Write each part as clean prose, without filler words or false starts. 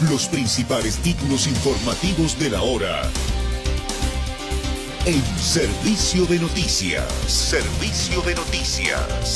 Los principales títulos informativos de la hora. En Servicio de Noticias. Servicio de Noticias.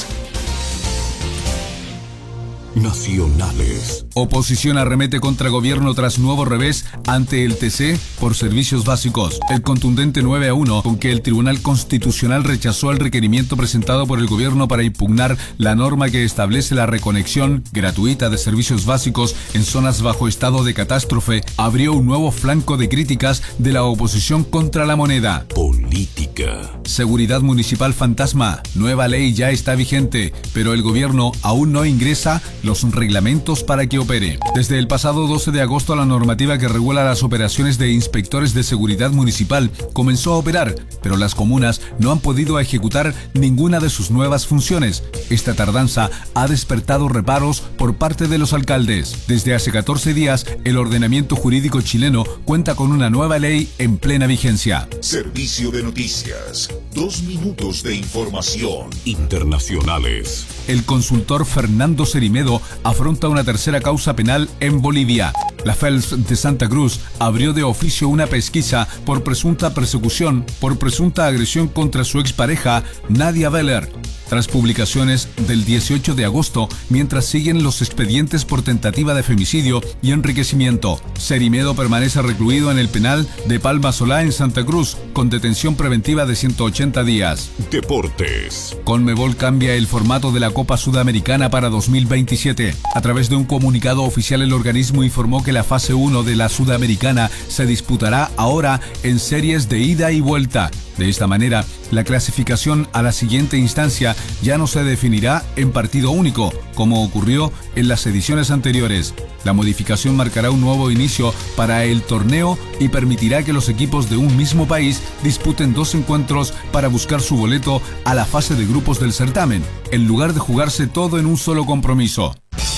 Nacionales. Oposición arremete contra gobierno tras nuevo revés ante el TC por servicios básicos. El contundente 9-1 con que el Tribunal Constitucional rechazó el requerimiento presentado por el gobierno para impugnar la norma que establece la reconexión gratuita de servicios básicos en zonas bajo estado de catástrofe abrió un nuevo flanco de críticas de la oposición contra la moneda. Política. Seguridad municipal fantasma. Nueva ley ya está vigente, pero el gobierno aún no ingresa los reglamentos para que opere. Desde el pasado 12 de agosto la normativa que regula las operaciones de inspectores de seguridad municipal comenzó a operar, pero las comunas no han podido ejecutar ninguna de sus nuevas funciones. Esta tardanza ha despertado reparos por parte de los alcaldes. Desde hace 14 días, el ordenamiento jurídico chileno cuenta con una nueva ley en plena vigencia. Servicio de Noticias. 2 minutos de información. Internacionales. El consultor Fernando Cerimedo afronta una tercera causa penal en Bolivia. La FELS de Santa Cruz abrió de oficio una pesquisa por presunta persecución, por presunta agresión contra su expareja, Nadia Beller, tras publicaciones del 18 de agosto, mientras siguen los expedientes por tentativa de femicidio y enriquecimiento. Cerimedo permanece recluido en el penal de Palma Solá en Santa Cruz, con detención preventiva de 180 días. Deportes. Conmebol cambia el formato de la Copa Sudamericana para 2027. A través de un comunicado oficial, el organismo informó que la fase 1 de la Sudamericana se disputará ahora en series de ida y vuelta. De esta manera, la clasificación a la siguiente instancia ya no se definirá en partido único, como ocurrió en las ediciones anteriores. La modificación marcará un nuevo inicio para el torneo y permitirá que los equipos de un mismo país disputen 2 encuentros para buscar su boleto a la fase de grupos del certamen, en lugar de jugarse todo en un solo compromiso.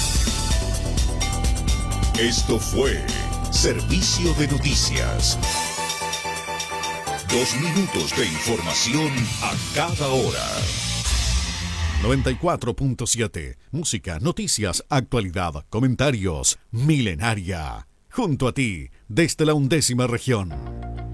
Esto fue Servicio de Noticias. 2 minutos de información a cada hora. 94.7. Música, noticias, actualidad, comentarios. Milenaria. Junto a ti, desde la 11ª región.